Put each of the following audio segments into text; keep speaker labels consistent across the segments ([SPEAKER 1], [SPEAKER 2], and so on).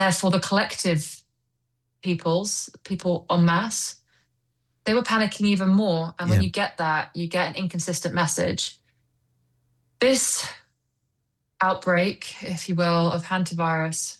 [SPEAKER 1] Therefore, the collective people en masse, they were panicking even more. And when
[SPEAKER 2] Yeah.
[SPEAKER 1] you get that, you get an inconsistent message. This outbreak, if you will, of hantavirus,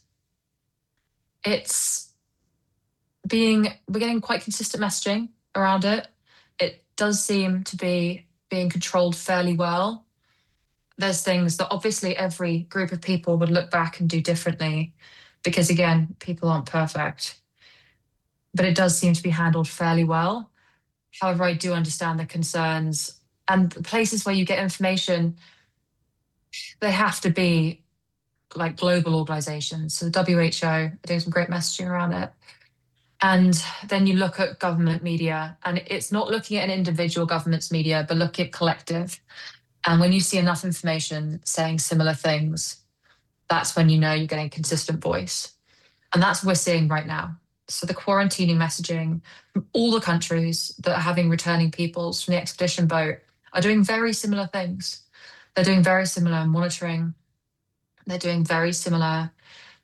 [SPEAKER 1] we're getting quite consistent messaging around it. It does seem to be being controlled fairly well. There's things that obviously every group of people would look back and do differently because, again, people aren't perfect. But it does seem to be handled fairly well. However, I do understand the concerns, and the places where you get information, they have to be like global organizations. So the WHO are doing some great messaging around it. And then you look at government media, and it's not looking at an individual government's media, but looking at collective. And when you see enough information saying similar things, that's when you know you're getting a consistent voice. And that's what we're seeing right now. So the quarantining messaging from all the countries that are having returning peoples from the expedition boat are doing very similar things. They're doing very similar monitoring. They're doing very similar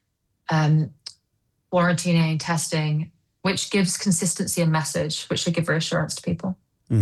[SPEAKER 1] quarantining, testing, which gives consistency and message, which should give reassurance to people.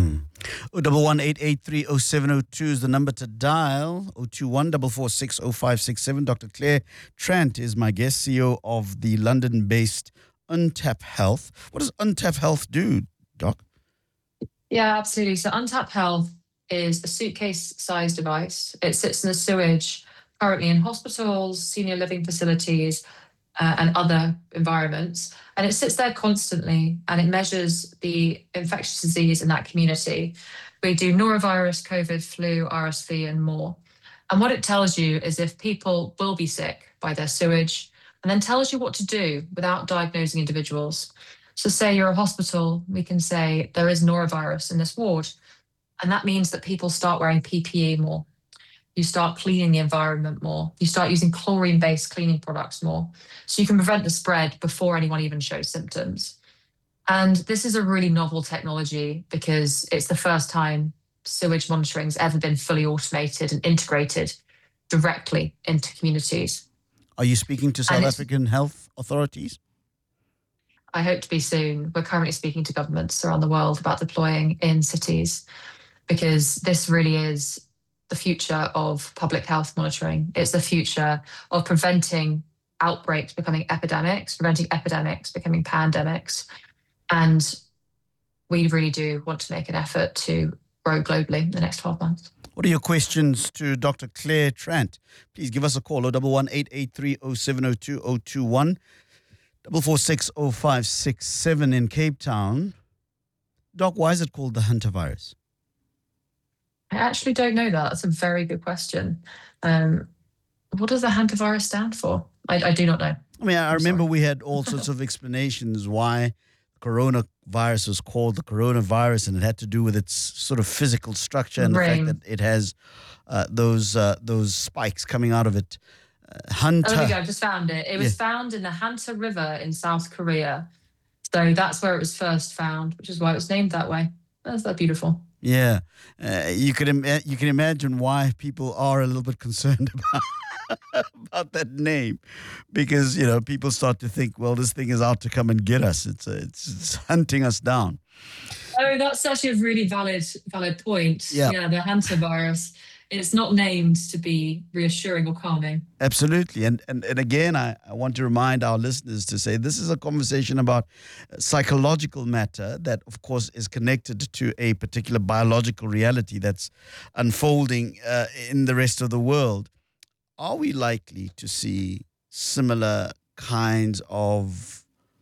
[SPEAKER 2] 011-883-0702 is the number to dial. 021-446-0567. Dr. Claire Trant is my guest, CEO of the London-based Untap Health. What does Untap Health do, Doc?
[SPEAKER 1] Yeah, absolutely. So Untap Health is a suitcase-sized device. It sits in the sewage currently in hospitals, senior living facilities, and other environments. And it sits there constantly, and it measures the infectious disease in that community. We do norovirus, COVID, flu, RSV, and more. And what it tells you is if people will be sick by their sewage, and then tells you what to do without diagnosing individuals. So say you're a hospital, we can say there is norovirus in this ward. And that means that people start wearing PPE more. You start cleaning the environment more. You start using chlorine-based cleaning products more. So you can prevent the spread before anyone even shows symptoms. And this is a really novel technology because it's the first time sewage monitoring has ever been fully automated and integrated directly into communities.
[SPEAKER 2] Are you speaking to South African health authorities?
[SPEAKER 1] I hope to be soon. We're currently speaking to governments around the world about deploying in cities because this really is the future of public health monitoring. It's the future of preventing outbreaks becoming epidemics, preventing epidemics becoming pandemics. And we really do want to make an effort to grow globally in the next 12 months.
[SPEAKER 2] What are your questions to Dr. Claire Trant? Please give us a call, 011-883-0702, 021-446-0567 in Cape Town. Doc, why is it called the hantavirus?
[SPEAKER 1] I actually don't know that. That's a very good question. What does the hantavirus stand for? I do not know.
[SPEAKER 2] I mean, I remember we had all sorts of explanations why coronavirus was called the coronavirus, and it had to do with its sort of physical structure and the fact that it has those spikes coming out of it.
[SPEAKER 1] Oh, there we go. I just found it. It was found in the Hanta River in South Korea. So that's where it was first found, which is why it was named that way. That's that beautiful.
[SPEAKER 2] Yeah. You can imagine why people are a little bit concerned about that name, because people start to think, well, this thing is out to come and get us. It's hunting us down.
[SPEAKER 1] Oh, that's actually a really valid point.
[SPEAKER 2] Yeah,
[SPEAKER 1] the hantavirus. It's not named to be reassuring or calming.
[SPEAKER 2] Absolutely. And again, I want to remind our listeners to say this is a conversation about psychological matter that, of course, is connected to a particular biological reality that's unfolding in the rest of the world. Are we likely to see similar kinds of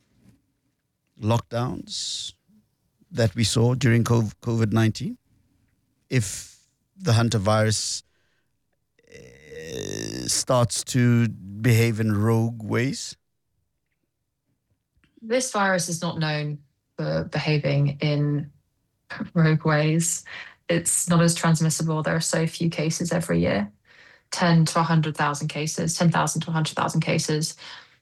[SPEAKER 2] lockdowns that we saw during COVID-19? If the hantavirus starts to behave in rogue ways?
[SPEAKER 1] This virus is not known for behaving in rogue ways. It's not as transmissible. There are so few cases every year. 10 to 100,000 cases, 10,000 to 100,000 cases.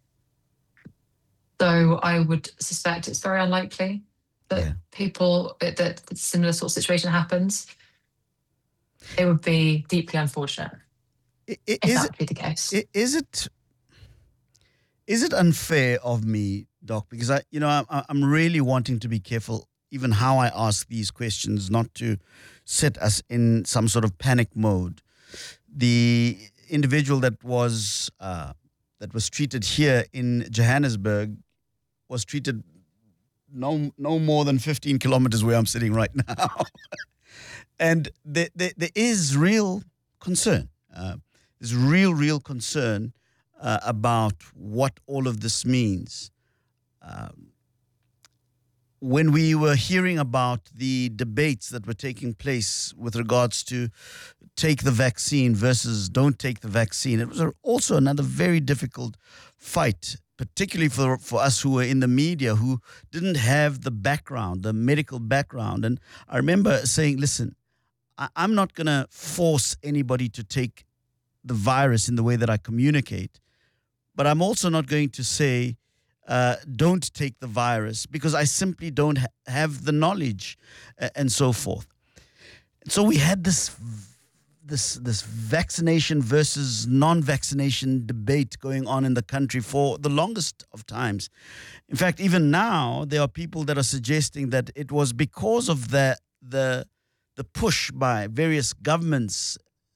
[SPEAKER 1] So I would suspect it's very unlikely that that similar sort of situation happens. It would be deeply unfortunate if that would be the case.
[SPEAKER 2] Is Is it unfair of me, Doc? Because I'm really wanting to be careful, even how I ask these questions, not to set us in some sort of panic mode. The individual that was treated here in Johannesburg was treated no more than 15 kilometers where I'm sitting right now, and there is real concern. There's real concern about what all of this means. When we were hearing about the debates that were taking place with regards to take the vaccine versus don't take the vaccine, it was also another very difficult fight, particularly for us who were in the media, who didn't have the background, the medical background. And I remember saying, listen, I'm not going to force anybody to take the virus in the way that I communicate, but I'm also not going to say, don't take the virus, because I simply don't have the knowledge and so forth. So we had this vaccination versus non-vaccination debate going on in the country for the longest of times. In fact, even now, there are people that are suggesting that it was because of the push by various governments,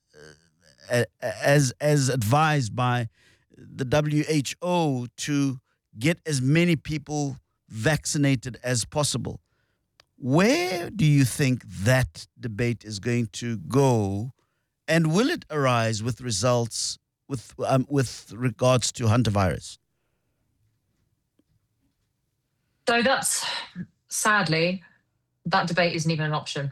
[SPEAKER 2] as advised by the WHO, to get as many people vaccinated as possible. Where do you think that debate is going to go, and will it arise with results with regards to hantavirus?
[SPEAKER 1] So that's, sadly, that debate isn't even an option.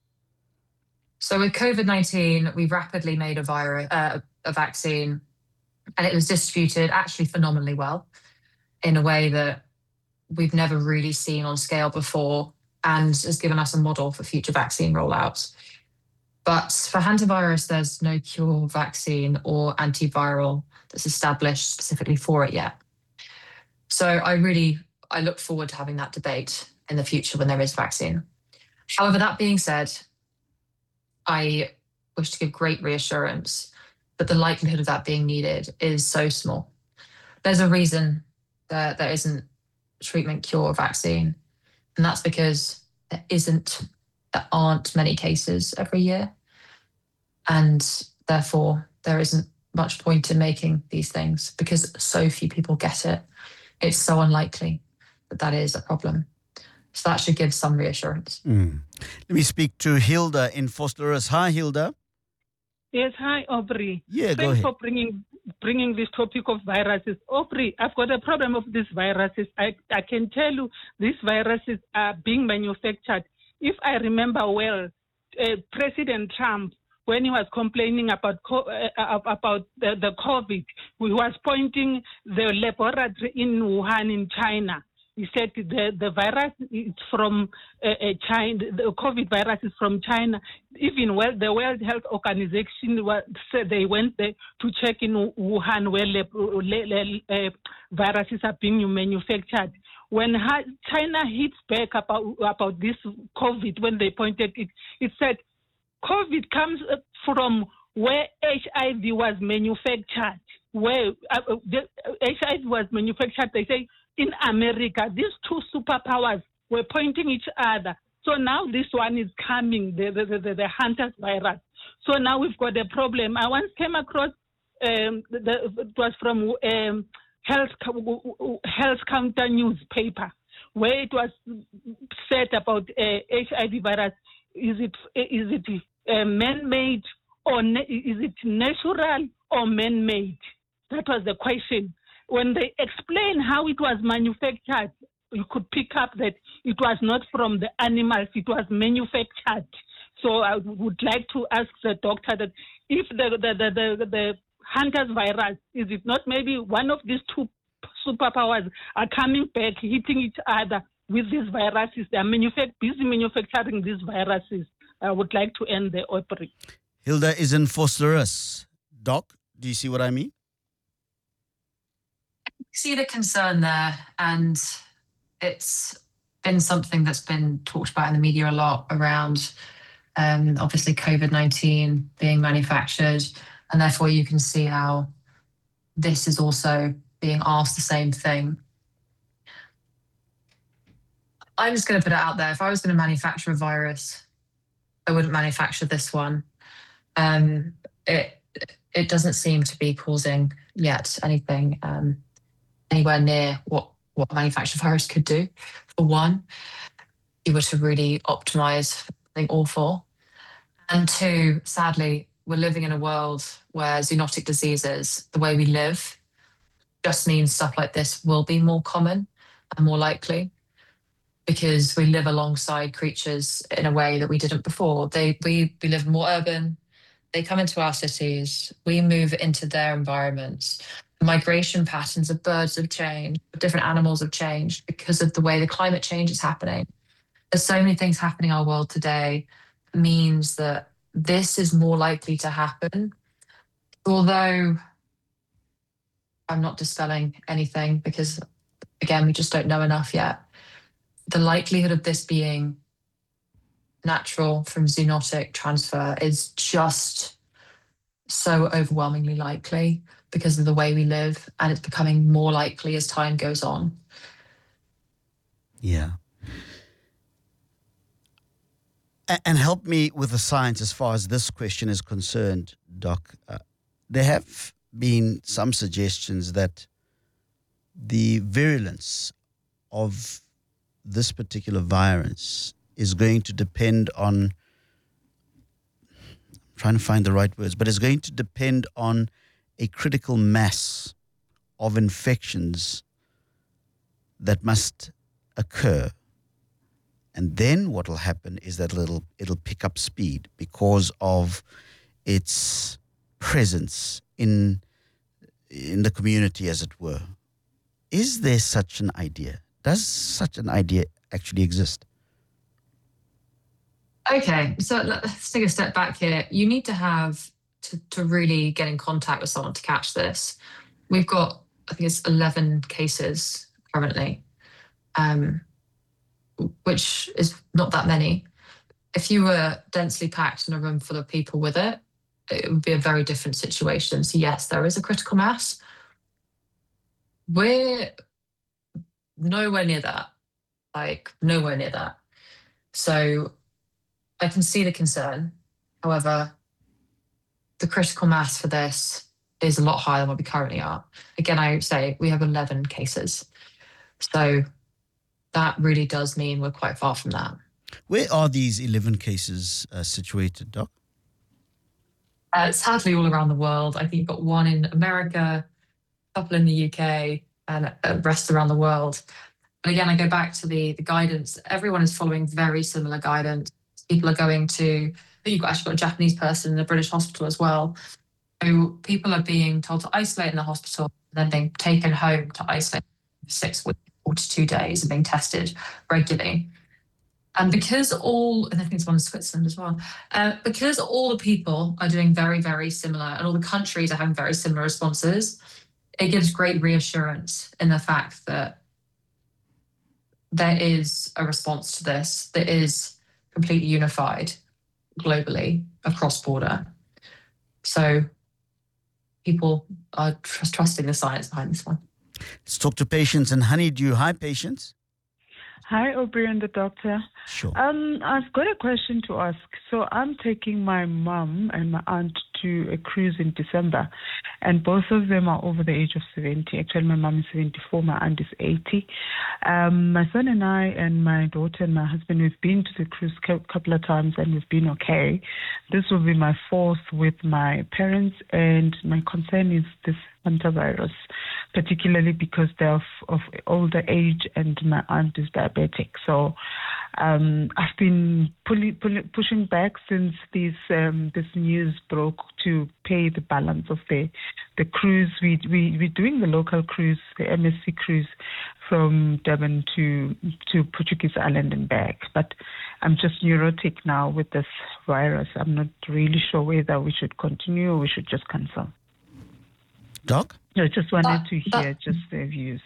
[SPEAKER 1] So with COVID-19, we rapidly made a vaccine, and it was distributed actually phenomenally well in a way that we've never really seen on scale before, and has given us a model for future vaccine rollouts. But for hantavirus, there's no cure vaccine or antiviral that's established specifically for it yet. So I look forward to having that debate in the future when there is vaccine. However, that being said, I wish to give great reassurance that the likelihood of that being needed is so small. There's a reason that there isn't treatment, cure, or vaccine, and that's because there aren't many cases every year, and therefore there isn't much point in making these things because so few people get it. It's so unlikely that is a problem. So that should give some reassurance.
[SPEAKER 2] Let me speak to Hilda in Vosloorus. Hi, Hilda.
[SPEAKER 3] Yes, hi, Aubrey.
[SPEAKER 2] Yeah, go
[SPEAKER 3] Thanks
[SPEAKER 2] ahead.
[SPEAKER 3] for bringing this topic of viruses. Aubrey, I've got a problem of these viruses. I can tell you these viruses are being manufactured. If I remember well, President Trump, when he was complaining about the COVID, he was pointing the laboratory in Wuhan in China. He said the virus is from China. The COVID virus is from China. Even the World Health Organization said they went there to check in Wuhan where viruses are being manufactured. When China hits back about this COVID, when they pointed it said COVID comes from where HIV was manufactured. Where HIV was manufactured, they say, in America. These two superpowers were pointing each other. So now this one is coming, the Hunter's virus. So now we've got a problem. I once came across, it was from Health Counter newspaper, where it was said about HIV virus. Is it man-made, or is it natural or man-made? That was the question. When they explain how it was manufactured, you could pick up that it was not from the animals, it was manufactured. So I would like to ask the doctor that if the Hunter's virus, is it not maybe one of these two superpowers are coming back, hitting each other with these viruses? They are busy manufacturing these viruses. I would like to end the operation.
[SPEAKER 2] Hilda is in Vosloorus. Doc, do you see what I mean?
[SPEAKER 1] See the concern there, and it's been something that's been talked about in the media a lot around obviously COVID-19 being manufactured, and therefore you can see how this is also being asked the same thing. I'm just going to put it out there. If I was going to manufacture a virus, I wouldn't manufacture this one. It doesn't seem to be causing yet anything anywhere near what a manufactured virus could do. For one, you were to really optimize something awful. And two, sadly, we're living in a world where zoonotic diseases, the way we live, just means stuff like this will be more common and more likely, because we live alongside creatures in a way that we didn't before. We live more urban. They come into our cities. We move into their environments. The migration patterns of birds have changed. Different animals have changed because of the way the climate change is happening. There's so many things happening in our world today that means that this is more likely to happen. Although I'm not dispelling anything because, again, we just don't know enough yet. The likelihood of this being natural from zoonotic transfer is just so overwhelmingly likely because of the way we live, and it's becoming more likely as time goes on.
[SPEAKER 2] Yeah. And help me with the science as far as this question is concerned, Doc. There have been some suggestions that the virulence of this particular virus is going to depend on, I'm trying to find the right words, but it's going to depend on a critical mass of infections that must occur. And then what will happen is that it'll pick up speed because of its presence in the community, as it were. Is there such an idea? Does such an idea actually exist?
[SPEAKER 1] Okay, so let's take a step back here. You need to have to really get in contact with someone to catch this. We've got, I think it's 11 cases currently, which is not that many. If you were densely packed in a room full of people with it, it would be a very different situation. So yes, there is a critical mass. We're nowhere near that, like nowhere near that. So I can see the concern. However, the critical mass for this is a lot higher than what we currently are. Again, I say we have 11 cases. So that really does mean we're quite far from that.
[SPEAKER 2] Where are these 11 cases situated, Doc?
[SPEAKER 1] Sadly, all around the world. I think you've got one in America, a couple in the UK, and the rest around the world. But again, I go back to the guidance. Everyone is following very similar guidance. People are going to, I think you've actually got a Japanese person in a British hospital as well. So people are being told to isolate in the hospital, and then being taken home to isolate for 6 weeks, 42 days, and being tested regularly. And because and I think it's one in Switzerland as well, because all the people are doing very, very similar, and all the countries are having very similar responses, it gives great reassurance in the fact that there is a response to this that is completely unified globally across border. So people are trusting the science behind this one.
[SPEAKER 2] Let's talk to Patience and Honeydew. Hi, Patience.
[SPEAKER 4] Hi, Aubrey and the doctor.
[SPEAKER 2] Sure.
[SPEAKER 4] I've got a question to ask. So I'm taking my mum and my aunt to a cruise in December, and both of them are over the age of 70. Actually, my mum is 74, my aunt is 80. My son and I and my daughter and my husband, we've been to the cruise a couple of times and we've been okay. This will be my fourth with my parents, and my concern is this hantavirus, particularly because they're of older age and my aunt is diabetic. So I've been pushing back since this news broke to pay the balance of the cruise. We're doing the local cruise, the MSC cruise from Durban to Portuguese Island and back. But I'm just neurotic now with this virus. I'm not really sure whether we should continue or we should just cancel.
[SPEAKER 2] Doc?
[SPEAKER 4] I just wanted to hear just their views.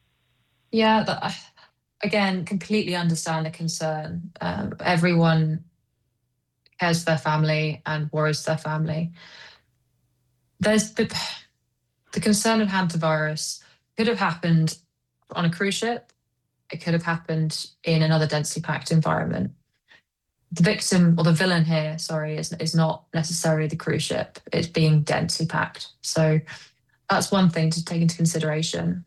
[SPEAKER 1] Yeah, again, completely understand the concern. Everyone cares for their family and worries for their family. There's the concern of hantavirus Could have happened on a cruise ship. It could have happened in another densely packed environment. The victim or the villain here, sorry, is not necessarily the cruise ship. It's being densely packed. So that's one thing to take into consideration.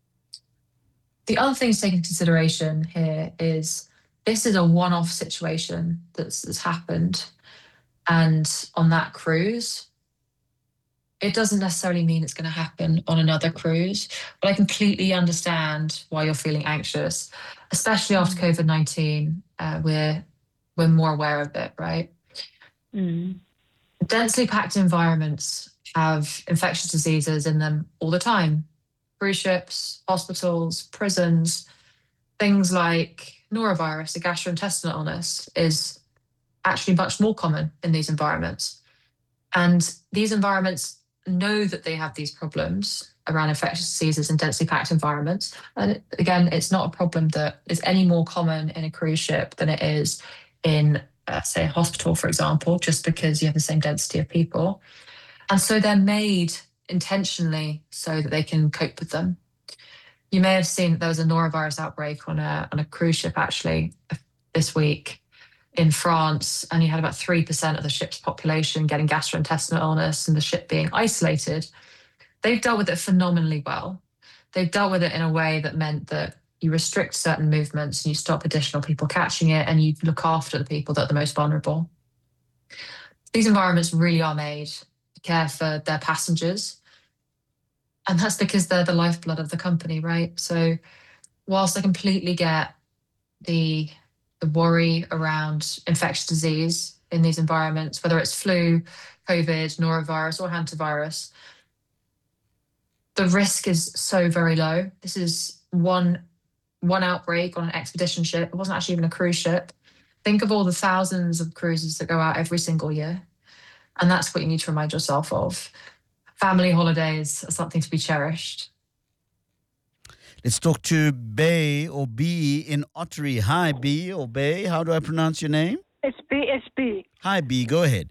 [SPEAKER 1] The other thing to take into consideration here is this is a one-off situation that's happened. And on that cruise, it doesn't necessarily mean it's going to happen on another cruise. But I completely understand why you're feeling anxious, especially after COVID-19. We're more aware of it, right? Densely packed environments have infectious diseases in them all the time. Cruise ships, hospitals, prisons, things like norovirus, a gastrointestinal illness, is actually much more common in these environments. And these environments know that they have these problems around infectious diseases in densely packed environments. And again, it's not a problem that is any more common in a cruise ship than it is in, say, a hospital, for example, just because you have the same density of people. And so they're made intentionally so that they can cope with them. You may have seen that there was a norovirus outbreak on a cruise ship actually this week in France, and you had about 3% of the ship's population getting gastrointestinal illness and the ship being isolated. They've dealt with it phenomenally well. They've dealt with it in a way that meant that you restrict certain movements and you stop additional people catching it, and you look after the people that are the most vulnerable. These environments really are made to care for their passengers. And that's because they're the lifeblood of the company, right? So whilst I completely get the worry around infectious disease in these environments, whether it's flu, COVID, norovirus, or hantavirus, the risk is so very low. This is one outbreak on an expedition ship. It wasn't actually even a cruise ship. Think of all the thousands of cruises that go out every single year. And that's what you need to remind yourself of. Family holidays are something to be cherished.
[SPEAKER 2] Let's talk to Bay or B in Ottery. Hi, B or Bay. How do I pronounce your name?
[SPEAKER 5] It's B.
[SPEAKER 2] Hi, B. Go ahead.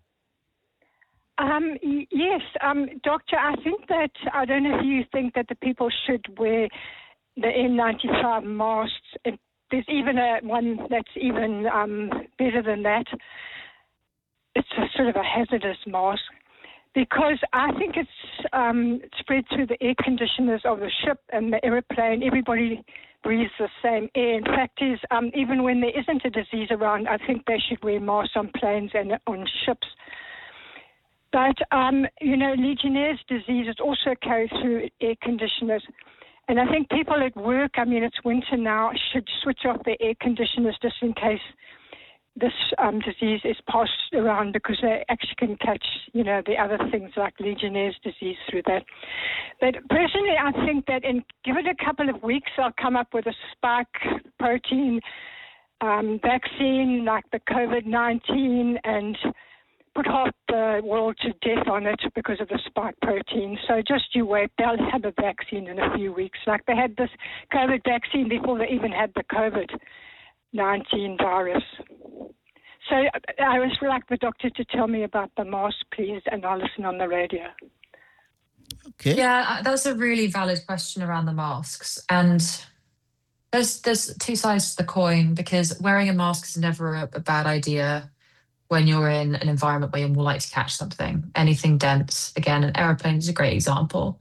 [SPEAKER 5] Yes, Doctor, I think that, I don't know if you think that the people should wear the N95 masks. There's even one that's even better than that. It's a sort of a hazardous mask, because I think it's spread through the air conditioners of the ship and the aeroplane. Everybody breathes the same air. In fact, even when there isn't a disease around, I think they should wear masks on planes and on ships. But, Legionnaire's disease is also carried through air conditioners. And I think people at work, it's winter now, should switch off their air conditioners just in case this disease is passed around, because they actually can catch, the other things like Legionnaire's disease through that. But personally, I think that give it a couple of weeks, I'll come up with a spike protein vaccine like the COVID-19 and put half the world to death on it because of the spike protein. So just you wait, they'll have a vaccine in a few weeks. Like they had this COVID vaccine before they even had the COVID-19 virus. So I would like the doctor to tell me about the mask, please, and I'll listen on the radio.
[SPEAKER 2] Okay.
[SPEAKER 1] Yeah, that's a really valid question around the masks. And there's two sides to the coin, because wearing a mask is never a bad idea when you're in an environment where you're more likely to catch something. Anything dense, again, an aeroplane is a great example.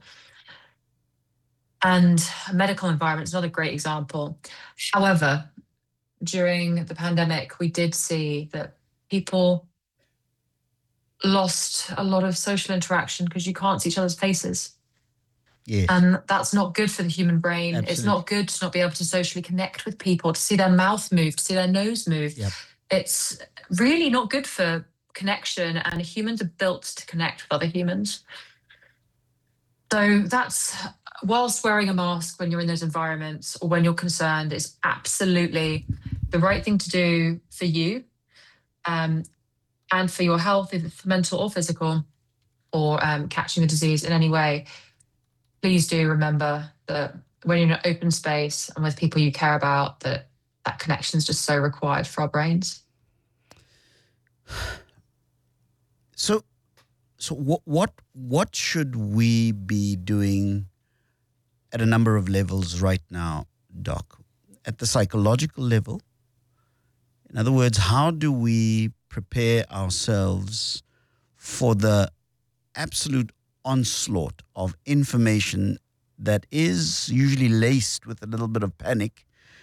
[SPEAKER 1] And a medical environment is another great example. However, during the pandemic, we did see that people lost a lot of social interaction because you can't see each other's faces.
[SPEAKER 2] Yes.
[SPEAKER 1] And that's not good for the human brain.
[SPEAKER 2] Absolutely.
[SPEAKER 1] It's not good to not be able to socially connect with people, to see their mouth move, to see their nose move.
[SPEAKER 2] Yep.
[SPEAKER 1] It's really not good for connection, and humans are built to connect with other humans. So that's, whilst wearing a mask when you're in those environments or when you're concerned is absolutely the right thing to do for you and for your health, if it's mental or physical, or catching a disease in any way, please do remember that when you're in an open space and with people you care about, that connection is just so required for our brains.
[SPEAKER 2] So what should we be doing at a number of levels right now, Doc. At the psychological level, in other words, how do we prepare ourselves for the absolute onslaught of information that is usually laced with a little bit of panic,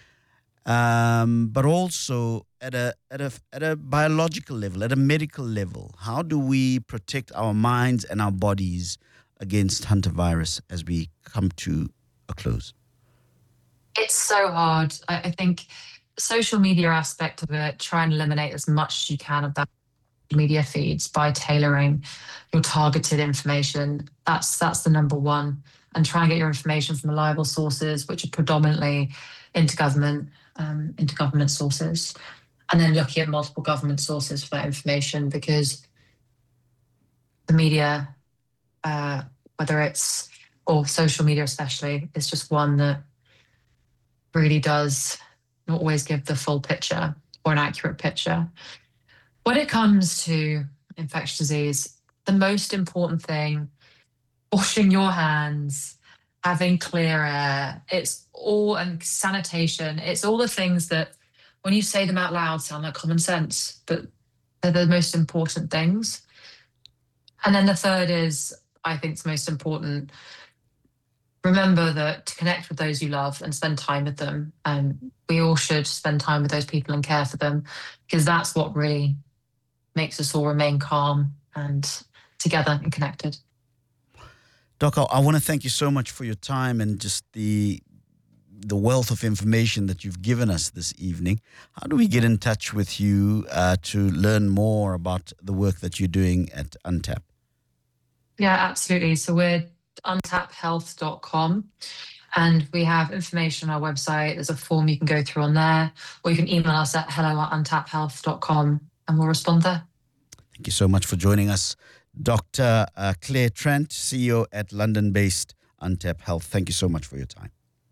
[SPEAKER 2] but also at a biological level, at a medical level? How do we protect our minds and our bodies against hantavirus as we come to a close?
[SPEAKER 1] It's so hard. I think social media aspect of it, try and eliminate as much as you can of that media feeds by tailoring your targeted information. That's the number one. And try and get your information from reliable sources, which are predominantly intergovernment sources. And then looking at multiple government sources for that information, because the media, whether it's, or social media especially, is just one that really does not always give the full picture or an accurate picture. When it comes to infectious disease, the most important thing, washing your hands, having clear air, it's all, and sanitation, it's all the things that when you say them out loud sound like common sense, but they're the most important things. And then the third is, I think it's most important, remember that to connect with those you love and spend time with them. And we all should spend time with those people and care for them, because that's what really makes us all remain calm and together and connected.
[SPEAKER 2] Doc, I want to thank you so much for your time and just the wealth of information that you've given us this evening. How do we get in touch with you to learn more about the work that you're doing at UNTAP?
[SPEAKER 1] Yeah, absolutely. So we're untaphealth.com, and we have information on our website. There's a form you can go through on there, or you can email us at hello@untaphealth.com and we'll respond there.
[SPEAKER 2] Thank you so much for joining us, Dr. Claire Trent, CEO at London-based UNTAP Health. Thank you so much for your time.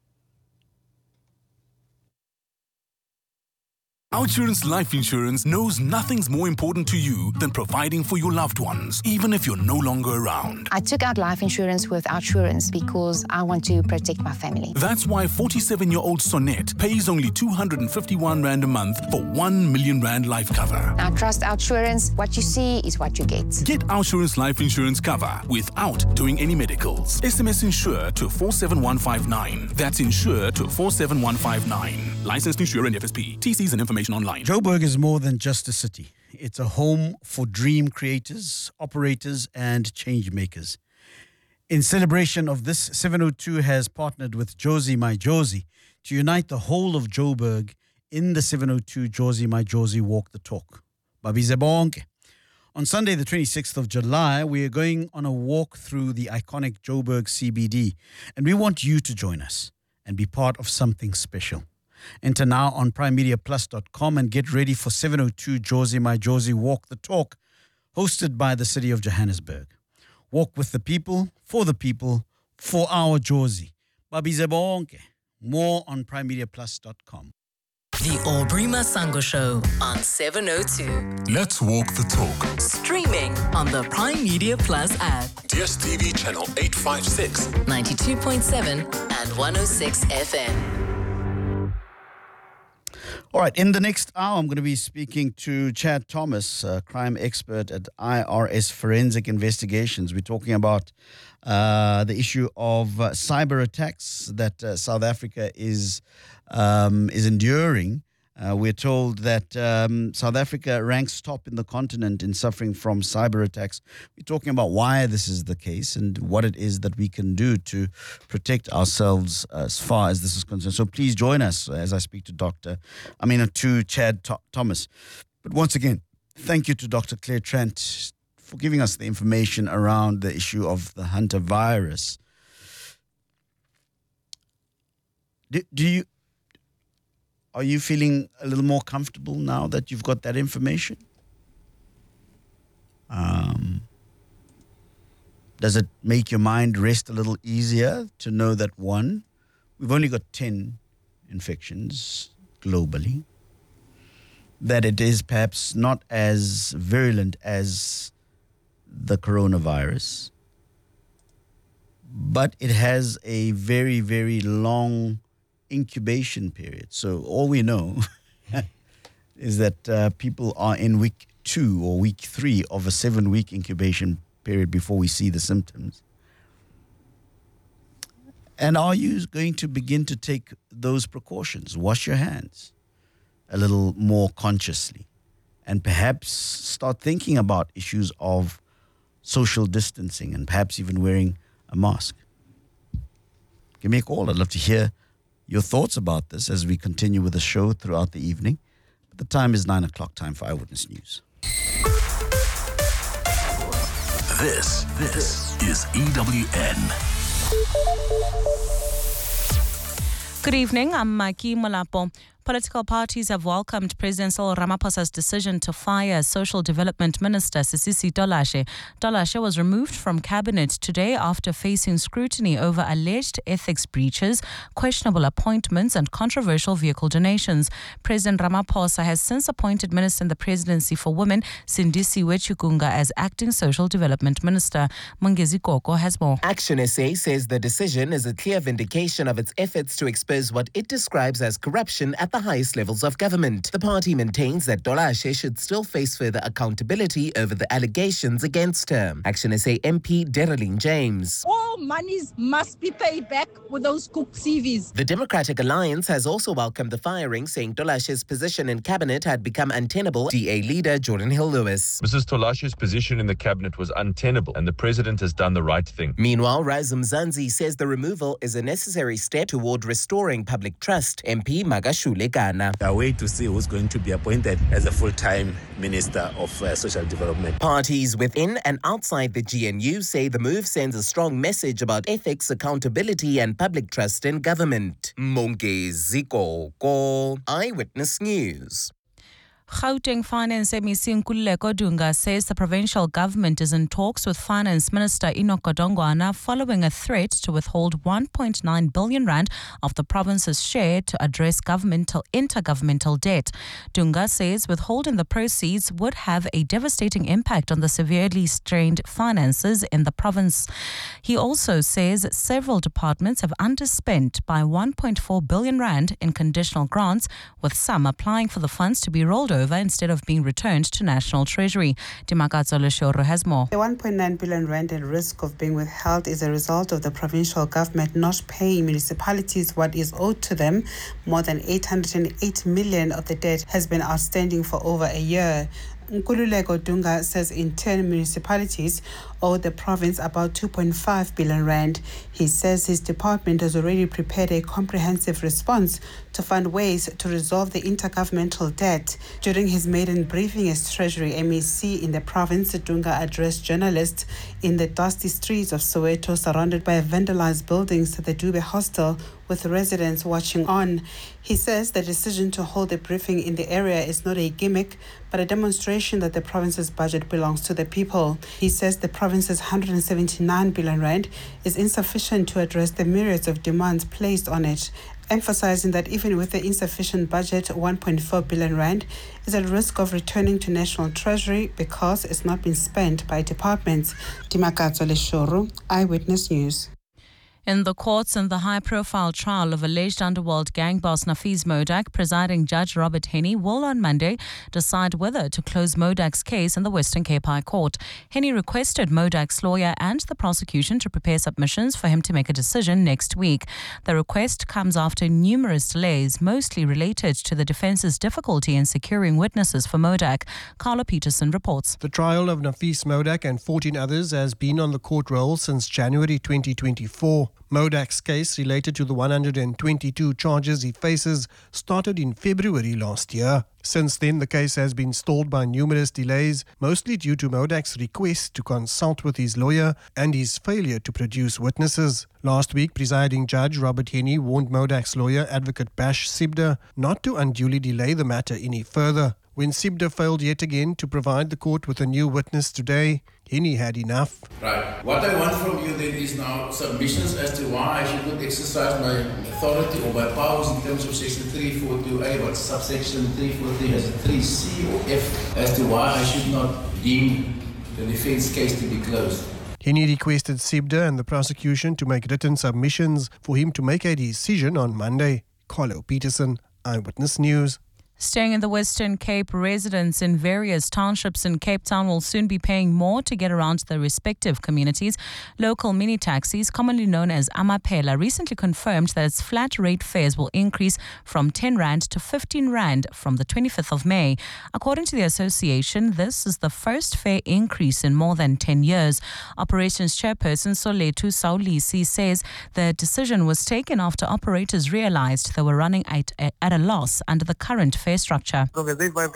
[SPEAKER 6] OUTsurance Life Insurance knows nothing's more important to you than providing for your loved ones, even if you're no longer around.
[SPEAKER 7] I took out life insurance with OUTsurance because I want to protect my family.
[SPEAKER 6] That's why 47-year-old Sonette pays only 251 Rand a month for 1 million Rand life cover.
[SPEAKER 7] I trust OUTsurance. What you see is what you get.
[SPEAKER 6] Get OUTsurance Life Insurance cover without doing any medicals. SMS insure to 47159. That's insure to 47159. Licensed insurer and FSP. TCs and information online.
[SPEAKER 2] Joburg is more than just a city. It's a home for dream creators, operators, and change makers. In celebration of this, 702 has partnered with Jozi My Jozi to unite the whole of Joburg in the 702 Jozi My Jozi Walk the Talk. Babize bonke. On Sunday, the 26th of July, we are going on a walk through the iconic Joburg CBD, and we want you to join us and be part of something special. Enter now on primemediaplus.com and get ready for 702 Jozi My Jozi Walk the Talk, hosted by the City of Johannesburg. Walk with the people, for our Jozi. Babize bonke. More on primemediaplus.com.
[SPEAKER 8] The Aubrey Masango Show on 702.
[SPEAKER 6] Let's walk the talk.
[SPEAKER 8] Streaming on the Prime Media Plus app.
[SPEAKER 6] DSTV channel 856.
[SPEAKER 8] 92.7 and 106 FM.
[SPEAKER 2] All right, in the next hour, I'm going to be speaking to Chad Thomas, a crime expert at IRS Forensic Investigations. We're talking about the issue of cyber attacks that South Africa is enduring. We're told that South Africa ranks top in the continent in suffering from cyber attacks. We're talking about why this is the case and what it is that we can do to protect ourselves as far as this is concerned. So please join us as I speak to Chad Thomas. But once again, thank you to Dr. Claire Trent for giving us the information around the issue of the hantavirus. Are you feeling a little more comfortable now that you've got that information? Does it make your mind rest a little easier to know that, one, we've only got 10 infections globally, that it is perhaps not as virulent as the coronavirus, but it has a very, very long incubation period. So all we know is that people are in week 2 or week 3 of a 7-week incubation period before we see the symptoms. And are you going to begin to take those precautions? Wash your hands a little more consciously and perhaps start thinking about issues of social distancing and perhaps even wearing a mask. Give me a call. I'd love to hear your thoughts about this as we continue with the show throughout the evening. The time is 9 o'clock, time for Eyewitness News.
[SPEAKER 6] This is EWN.
[SPEAKER 9] Good evening, I'm Maki Molapo. Political parties have welcomed President Cyril Ramaphosa's decision to fire Social Development Minister Sisisi Dolashe. Dolashe was removed from cabinet today after facing scrutiny over alleged ethics breaches, questionable appointments and controversial vehicle donations. President Ramaphosa has since appointed Minister in the Presidency for Women, Sindisiwe Chikunga, as acting Social Development Minister. Mungezi Koko has more.
[SPEAKER 10] Action SA says the decision is a clear vindication of its efforts to expose what it describes as corruption at the highest levels of government. The party maintains that Dolashe should still face further accountability over the allegations against her. Action SA MP Dereline James.
[SPEAKER 11] All monies must be paid back with those cooked CVs.
[SPEAKER 10] The Democratic Alliance has also welcomed the firing, saying Dolashe's position in cabinet had become untenable. DA leader Jordan Hill-Lewis.
[SPEAKER 12] Mrs. Dolashe's position in the cabinet was untenable and the president has done the right thing.
[SPEAKER 10] Meanwhile, Razum Zanzi says the removal is a necessary step toward restoring public trust. MP Magashule Ghana.
[SPEAKER 13] The way to see who's going to be appointed as a full-time Minister of Social Development.
[SPEAKER 10] Parties within and outside the GNU say the move sends a strong message about ethics, accountability and public trust in government. Mongezi Koko, Eyewitness News.
[SPEAKER 9] Gauteng Finance MEC Nkululeko Dunga says the provincial government is in talks with Finance Minister Enoch Godongwana following a threat to withhold 1.9 billion rand of the province's share to address intergovernmental debt. Dunga says withholding the proceeds would have a devastating impact on the severely strained finances in the province. He also says several departments have underspent by 1.4 billion rand in conditional grants, with some applying for the funds to be rolled over instead of being returned to National Treasury. Dimakatso Leshoro has more.
[SPEAKER 14] The 1.9 billion rand at risk of being withheld is a result of the provincial government not paying municipalities what is owed to them. More than 808 million of the debt has been outstanding for over a year. Nkululeko Dunga says in 10 municipalities owe the province about 2.5 billion rand. He says his department has already prepared a comprehensive response to find ways to resolve the intergovernmental debt. During his maiden briefing as Treasury MEC in the province, Dunga addressed journalists in the dusty streets of Soweto surrounded by vandalized buildings at the Dube Hostel, with residents watching on. He says the decision to hold a briefing in the area is not a gimmick, but a demonstration that the province's budget belongs to the people. He says the province's 179 billion rand is insufficient to address the myriads of demands placed on it, emphasizing that even with the insufficient budget, 1.4 billion rand is at risk of returning to National Treasury because it's not been spent by departments. Dimakatso Leshoro, Eyewitness News.
[SPEAKER 9] In the courts in the high-profile trial of alleged underworld gang boss Nafees Modak, presiding Judge Robert Henney will on Monday decide whether to close Modak's case in the Western Cape High Court. Henney requested Modak's lawyer and the prosecution to prepare submissions for him to make a decision next week. The request comes after numerous delays, mostly related to the defence's difficulty in securing witnesses for Modak. Carla Peterson reports.
[SPEAKER 15] The trial of Nafees Modak and 14 others has been on the court roll since January 2024. Modak's case, related to the 122 charges he faces, started in February last year. Since then, the case has been stalled by numerous delays, mostly due to Modak's request to consult with his lawyer and his failure to produce witnesses. Last week, presiding Judge Robert Henney warned Modak's lawyer, Advocate Bash Sibda, not to unduly delay the matter any further. When Sibda failed yet again to provide the court with a new witness today, Henney had enough.
[SPEAKER 16] Right. What I want from you then is now submissions as to why I should not exercise my authority or my powers in terms of section 342A, but subsection 343 has a 3C or F, as to why I should not deem the defense case to be closed.
[SPEAKER 15] Henny requested SIBDA and the prosecution to make written submissions for him to make a decision on Monday. Carlo Peterson, Eyewitness News.
[SPEAKER 9] Staying in the Western Cape, residents in various townships in Cape Town will soon be paying more to get around to their respective communities. Local mini taxis, commonly known as Amaphela, recently confirmed that its flat rate fares will increase from 10 Rand to 15 Rand from the 25th of May. According to the association, this is the first fare increase in more than 10 years. Operations chairperson Soletu Saulisi says the decision was taken after operators realized they were running at a loss under the current fare structure.
[SPEAKER 17] We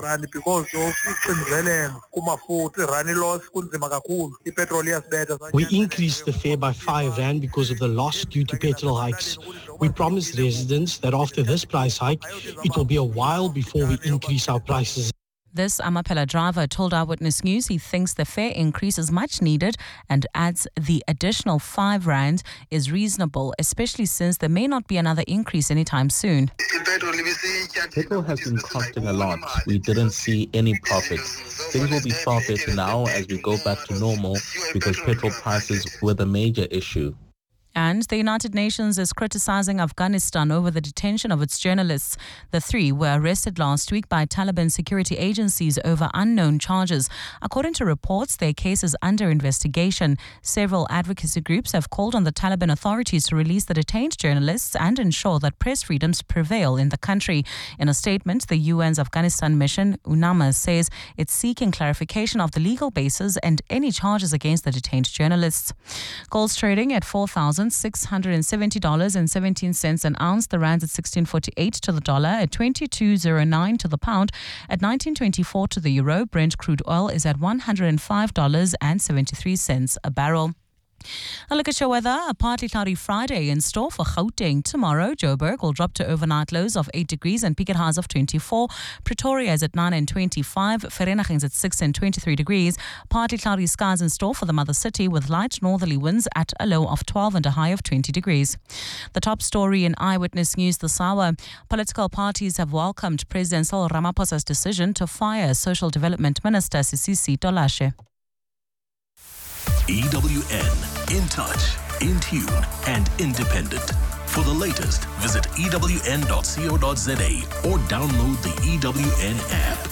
[SPEAKER 17] increased the fare by 5 Rand because of the loss due to petrol hikes. We promised residents that after this price hike, it will be a while before we increase our prices.
[SPEAKER 9] This Amaphela driver told Eyewitness News he thinks the fare increase is much needed and adds the additional 5 Rand is reasonable, especially since there may not be another increase anytime soon.
[SPEAKER 18] Petrol has been costing a lot. We didn't see any profits. Things will be far better now as we go back to normal because petrol prices were the major issue.
[SPEAKER 9] And the United Nations is criticizing Afghanistan over the detention of its journalists. The 3 were arrested last week by Taliban security agencies over unknown charges. According to reports, their case is under investigation. Several advocacy groups have called on the Taliban authorities to release the detained journalists and ensure that press freedoms prevail in the country. In a statement, the UN's Afghanistan mission, UNAMA, says it's seeking clarification of the legal basis and any charges against the detained journalists. Gold's trading at $4,670.17 an ounce. The rand's at 16.48 to the dollar, at 22.09 to the pound, at 19.24 to the euro. Brent crude oil is at $105.73 a barrel. A look at your weather. A partly cloudy Friday in store for Gauteng. Tomorrow, Joburg will drop to overnight lows of 8 degrees and peak at highs of 24. Pretoria is at 9 and 25. Vereeniging is at 6 and 23 degrees. Partly cloudy skies in store for the mother city with light northerly winds at a low of 12 and a high of 20 degrees. The top story in Eyewitness News this hour. Political parties have welcomed President Cyril Ramaphosa's decision to fire Social Development Minister Sisisi Tolashe.
[SPEAKER 6] EWN, in touch, in tune, and independent. For the latest, visit ewn.co.za or download the EWN app.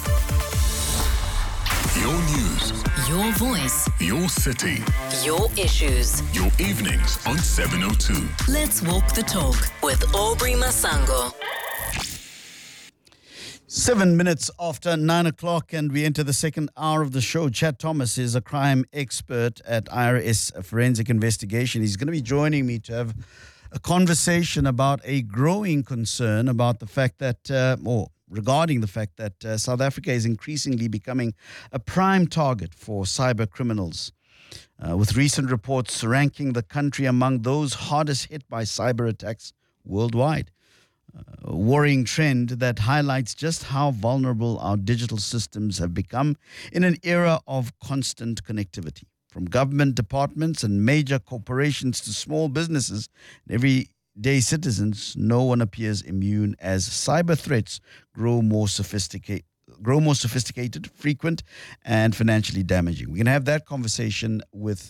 [SPEAKER 8] Your news, your voice,
[SPEAKER 6] your city,
[SPEAKER 8] your issues,
[SPEAKER 6] your evenings on 702.
[SPEAKER 8] Let's walk the talk with Aubrey Masango.
[SPEAKER 2] 7 minutes after 9 o'clock, and we enter the second hour of the show. Chad Thomas is a crime expert at IRS Forensic Investigation. He's going to be joining me to have a conversation about a growing concern about the fact that, regarding the fact that South Africa is increasingly becoming a prime target for cyber criminals, with recent reports ranking the country among those hardest hit by cyber attacks worldwide. A worrying trend that highlights just how vulnerable our digital systems have become in an era of constant connectivity. From government departments and major corporations to small businesses and everyday citizens, no one appears immune as cyber threats grow more sophisticated, frequent, and financially damaging. We're going to have that conversation with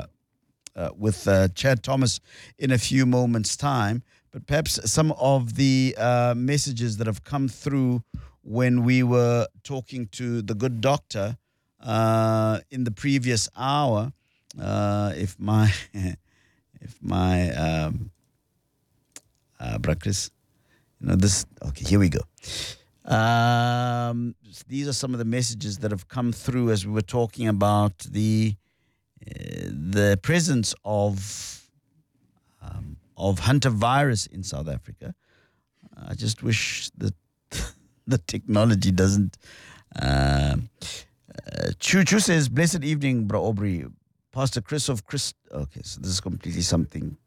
[SPEAKER 2] Chad Thomas in a few moments' time. But perhaps some of the messages that have come through when we were talking to the good doctor in the previous hour, Brakris, okay, here we go. These are some of the messages that have come through as we were talking about the presence of Hunter virus in South Africa. I just wish that the technology doesn't. Chu says, "Blessed evening, Bro Aubrey. Pastor Chris of Chris." Okay, so this is completely something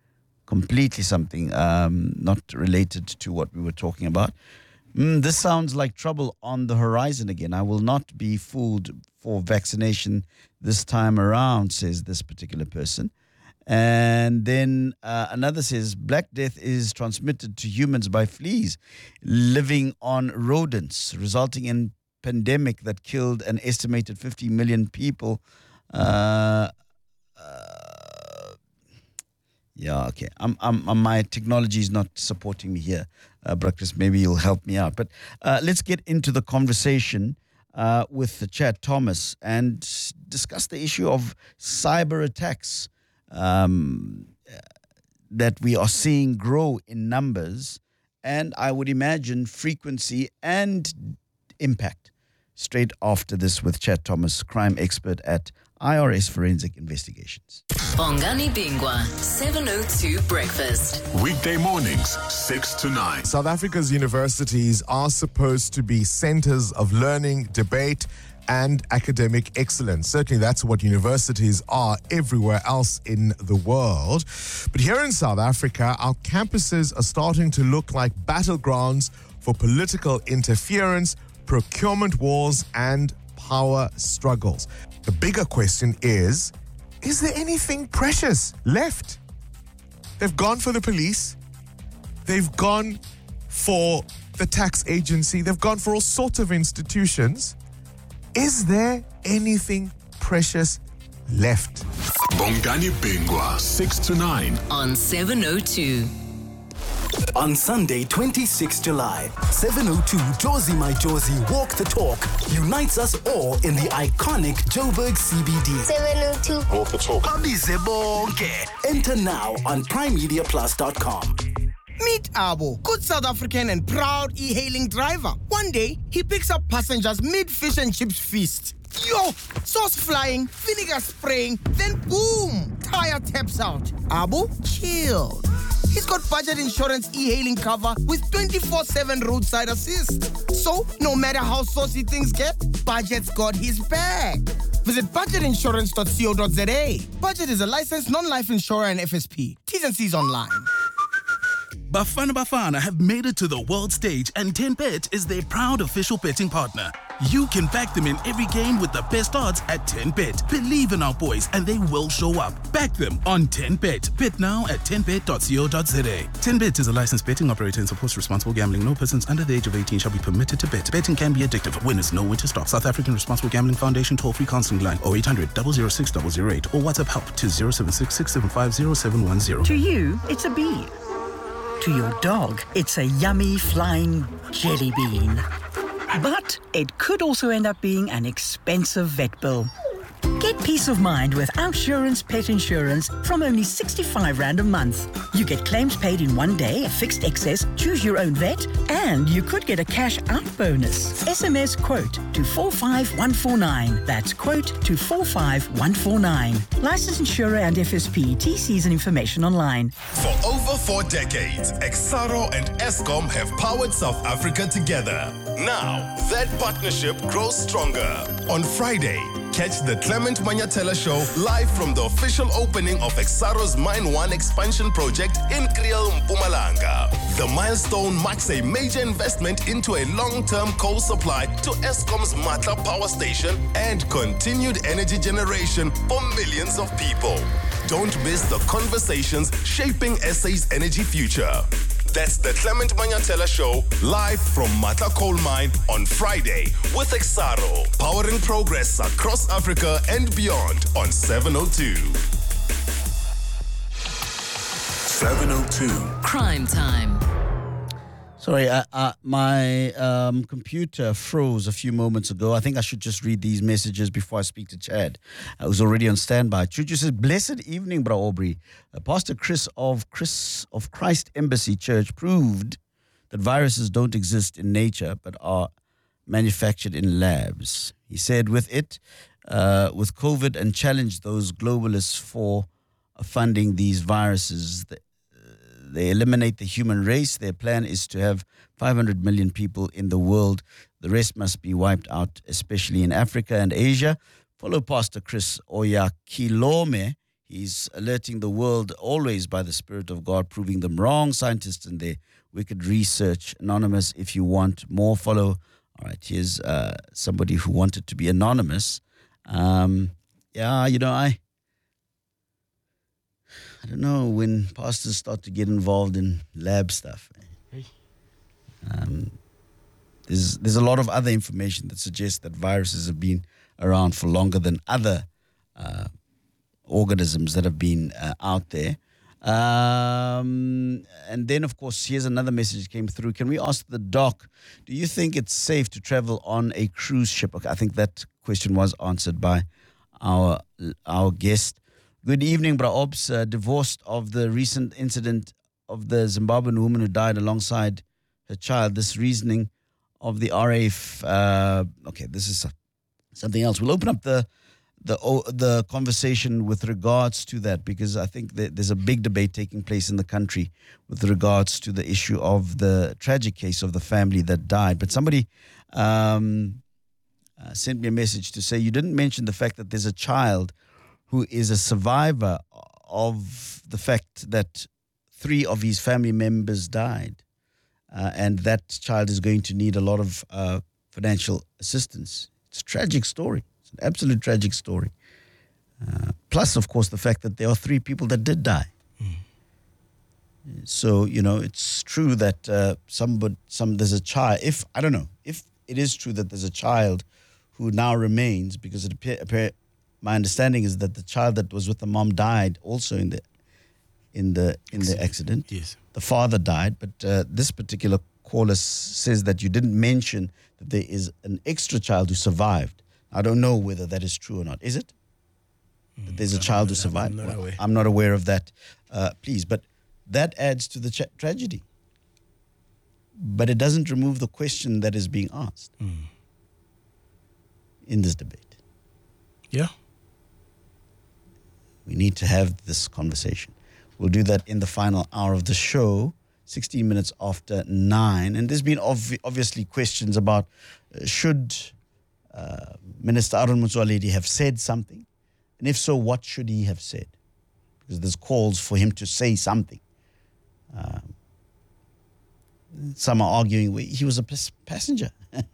[SPEAKER 2] not related to what we were talking about. This sounds like trouble on the horizon again. I will not be fooled for vaccination this time around, says this particular person. And then another says, Black Death is transmitted to humans by fleas living on rodents, resulting in pandemic that killed an estimated 50 million people Yeah, okay. My technology is not supporting me here, Bruckers. Maybe you'll help me out. But let's get into the conversation with Chad Thomas and discuss the issue of cyber attacks that we are seeing grow in numbers, and I would imagine frequency and impact. Straight after this with Chad Thomas, crime expert at IRS Forensic Investigations.
[SPEAKER 8] Bongani Bingwa, 702 Breakfast.
[SPEAKER 19] Weekday mornings, 6 to 9. South Africa's universities are supposed to be centers of learning, debate, and academic excellence. Certainly that's what universities are everywhere else in the world. But here in South Africa, our campuses are starting to look like battlegrounds for political interference, procurement wars, and power struggles. The bigger question is there anything precious left? They've gone for the police. They've gone for the tax agency. They've gone for all sorts of institutions. Is there anything precious left?
[SPEAKER 6] Bongani Bingwa, 6 to 9.
[SPEAKER 8] On 702.
[SPEAKER 20] On Sunday, 26 July, 702 Josie My Josie Walk the Talk unites us all in the iconic Joburg CBD.
[SPEAKER 21] 702
[SPEAKER 20] Walk the Talk. Abize bonke. Enter now on primemediaplus.com.
[SPEAKER 22] Meet Abo, good South African and proud e-hailing driver. One day, he picks up passengers mid-fish and chips feast. Yo, sauce flying, vinegar spraying, then boom, tire taps out. Abo, chill. He's got budget insurance e-hailing cover with 24/7 roadside assist. So, no matter how saucy things get, Budget's got his back. Visit budgetinsurance.co.za. Budget is a licensed non-life insurer and FSP. T's and C's online.
[SPEAKER 23] Bafana have made it to the world stage, and 10Bet is their proud official betting partner. You can back them in every game with the best odds at 10Bet. Believe in our boys and they will show up. Back them on 10Bet. Bet now at 10bet.co.za. 10Bet is a licensed betting operator and supports responsible gambling. No persons under the age of 18 shall be permitted to bet. Betting can be addictive. Winners know when to stop. South African Responsible Gambling Foundation toll-free counseling line 0800 006 008 or WhatsApp help to 076 675 0710.
[SPEAKER 24] To you, it's a bee. To your dog, it's a yummy flying jelly bean. But it could also end up being an expensive vet bill. Get peace of mind with Outsurance Pet Insurance from only 65 Rand a month. You get claims paid in one day, a fixed excess, choose your own vet, and you could get a cash out bonus. SMS quote to 45149. That's quote to 45149. Licensed insurer and FSP. TCs and information online.
[SPEAKER 25] For over 4 decades, Exxaro and Eskom have powered South Africa together. Now, that partnership grows stronger. On Friday, catch the Clement Manyatela Show live from the official opening of Exxaro's Mine 1 expansion project in Kriel, Mpumalanga. The milestone marks a major investment into a long-term coal supply to Eskom's Matla power station and continued energy generation for millions of people. Don't miss the conversations shaping SA's energy future. That's the Clement Manyatela Show, live from Matla Coal Mine on Friday with Exxaro, powering progress across Africa and beyond on 702.
[SPEAKER 8] 702. Crime Time.
[SPEAKER 2] Sorry, my computer froze a few moments ago. I think I should just read these messages before I speak to Chad, who's already on standby. Chuchu says, blessed evening, Bra Aubrey. Pastor Chris of Christ Embassy Church proved that viruses don't exist in nature but are manufactured in labs. He said with COVID, and challenged those globalists for funding these viruses. They eliminate the human race. Their plan is to have 500 million people in the world. The rest must be wiped out, especially in Africa and Asia. Follow Pastor Chris Oyakilome. He's alerting the world always by the Spirit of God, proving them wrong. Scientists and their wicked research. Anonymous, if you want more, follow. All right, here's somebody who wanted to be anonymous. I don't know when pastors start to get involved in lab stuff. There's a lot of other information that suggests that viruses have been around for longer than other organisms that have been out there. And then, of course, here's another message that came through. Can we ask the doc, do you think it's safe to travel on a cruise ship? Okay, I think that question was answered by our guest. Good evening, Bra Obs. Divorced of the recent incident of the Zimbabwean woman who died alongside her child. This reasoning of the RAF. Okay, this is something else. We'll open up the conversation with regards to that, because I think that there's a big debate taking place in the country with regards to the issue of the tragic case of the family that died. But somebody sent me a message to say you didn't mention the fact that there's a child who is a survivor of the fact that 3 of his family members died. And that child is going to need a lot of financial assistance. It's a tragic story. It's an absolute tragic story. Plus, of course, the fact that there are 3 people that did die. So, it's true that there's a child. If it is true that there's a child who now remains, because my understanding is that the child that was with the mom died also in the accident.
[SPEAKER 1] Yes.
[SPEAKER 2] The father died, but this particular caller says that you didn't mention that there is an extra child who survived. I don't know whether that is true or not. Is it? That there's a child who survived? I'm not aware of that, please. But that adds to the tragedy. But it doesn't remove the question that is being asked in this debate.
[SPEAKER 1] Yeah.
[SPEAKER 2] We need to have this conversation. We'll do that in the final hour of the show, 16 minutes after 9. And there's been obviously questions about should Minister Aaron Motsoaledi have said something? And if so, what should he have said? Because there's calls for him to say something. Some are arguing he was a passenger.